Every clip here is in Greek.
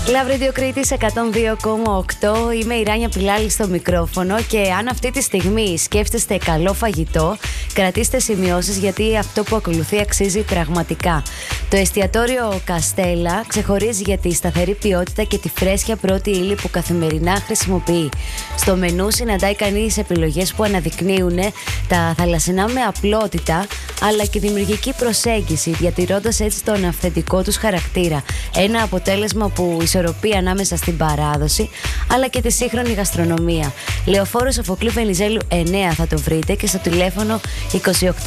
Love Radio Κρήτης 102,8. Είμαι η Ράνια Πιλάλη στο μικρόφωνο και αν αυτή τη στιγμή σκέφτεστε καλό φαγητό, κρατήστε σημειώσεις γιατί αυτό που ακολουθεί αξίζει πραγματικά. Το εστιατόριο Καστέλα ξεχωρίζει για τη σταθερή ποιότητα και τη φρέσκια πρώτη ύλη που καθημερινά χρησιμοποιεί. Στο μενού συναντάει κανείς επιλογές που αναδεικνύουν τα θαλασσινά με απλότητα αλλά και δημιουργική προσέγγιση, διατηρώντας έτσι τον αυθεντικό τους χαρακτήρα. Ένα αποτέλεσμα που ισορροπεί ανάμεσα στην παράδοση αλλά και τη σύγχρονη γαστρονομία. Λεωφόρο Σοφοκλή Βενιζέλου 9 θα το βρείτε και στο τηλέφωνο 28 10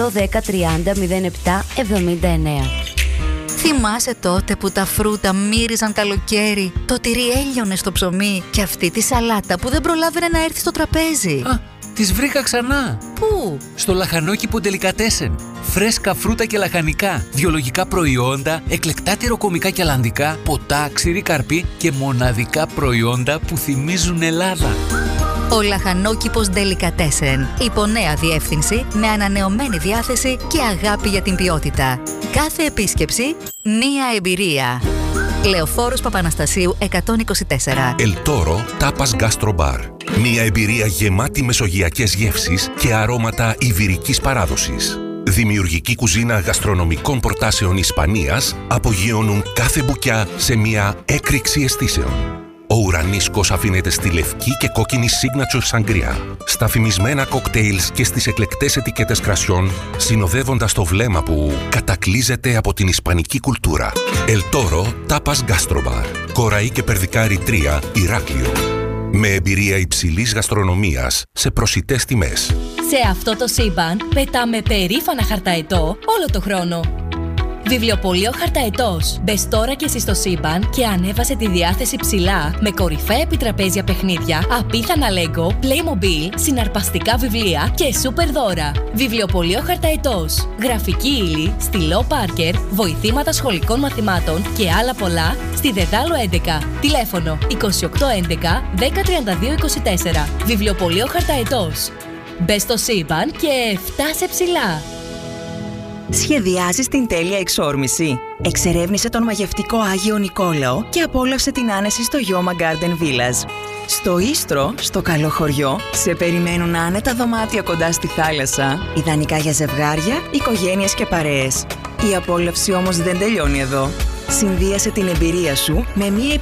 30 07 79. Θυμάσαι τότε που τα φρούτα μύριζαν καλοκαίρι, το τυρί έλειωνε στο ψωμί και αυτή τη σαλάτα που δεν προλάβαινε να έρθει στο τραπέζι? Τις βρήκα ξανά. Πού? Στο λαχανόκηπο Ντελικατέσεν. Φρέσκα φρούτα και λαχανικά, βιολογικά προϊόντα, εκλεκτά τυροκομικά και αλλαντικά, ποτά, ξηρή καρπή και μοναδικά προϊόντα που θυμίζουν Ελλάδα. Ο λαχανόκηπος Ντελικατέσεν. Υπό νέα διεύθυνση, με ανανεωμένη διάθεση και αγάπη για την ποιότητα. Κάθε επίσκεψη, μία εμπειρία. Λεωφόρος Παπαναστασίου 124. El Toro Tapas Gastro Bar. Μία εμπειρία γεμάτη μεσογειακές γεύσεις και αρώματα ιβηρικής παράδοσης. Δημιουργική κουζίνα γαστρονομικών προτάσεων Ισπανίας απογειώνουν κάθε μπουκιά σε μια έκρηξη αισθήσεων. Ο ουρανίσκος αφήνεται στη λευκή και κόκκινη signature sangria, στα φημισμένα κοκτέιλς και στις εκλεκτές ετικέτες κρασιών, συνοδεύοντας το βλέμμα που κατακλείζεται από την ισπανική κουλτούρα. El Toro Tapas Gastro Bar. Κοραή και Περδικάρη 3, Ηράκλειο. Με εμπειρία υψηλής γαστρονομίας σε προσιτές τιμές. Σε αυτό το σύμπαν πετάμε περήφανα χαρταετό όλο το χρόνο. Βιβλιοπωλείο Χαρταετός. Μπες τώρα και εσύ στο σύμπαν και ανέβασε τη διάθεση ψηλά με κορυφαία επιτραπέζια παιχνίδια, απίθανα Lego, Playmobil, συναρπαστικά βιβλία και σούπερ δώρα. Βιβλιοπωλείο Χαρταετός. Γραφική ύλη, στυλό Πάρκερ, βοηθήματα σχολικών μαθημάτων και άλλα πολλά στη Δεδάλο 11. Τηλέφωνο 2811 1032 24. Βιβλιοπωλείο Χαρταετός. Μπες στο σύμπαν και φτάσε ψηλά. Σχεδιάζεις την τέλεια εξόρμηση? Εξερεύνησε τον μαγευτικό Άγιο Νικόλαο και απόλαυσε την άνεση στο Yoma Garden Villas. Στο Ίστρο, στο καλό χωριό, σε περιμένουν άνετα δωμάτια κοντά στη θάλασσα, ιδανικά για ζευγάρια, οικογένειες και παρέες. Η απόλαυση όμως δεν τελειώνει εδώ. Συνδύασε την εμπειρία σου με μία